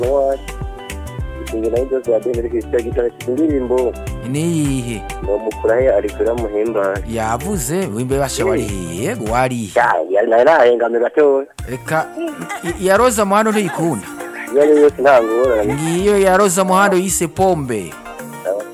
Ingina y'inzozi ya Deni Christian gitare indirimbo niyihe no mukurahe arikura muhimba yavuze wimbe basha wariye yego wariye ya narahengamye gatoya reka ya Roza Muhando ntiyikunda yari yose ntangora ngiyo ya Roza Muhando yise pombe